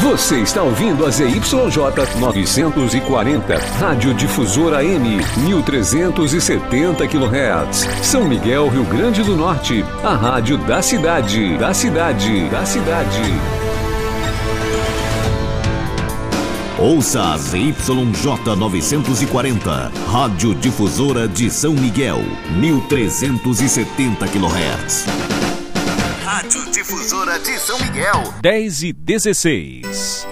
Você está ouvindo a ZYJ 940, Rádio Difusora M, 1370 kHz. São Miguel, Rio Grande do Norte, a rádio da cidade. Ouça a ZYJ 940, Rádio Difusora de São Miguel, 1370 kHz. Rádio Difusora de São Miguel. 10:16.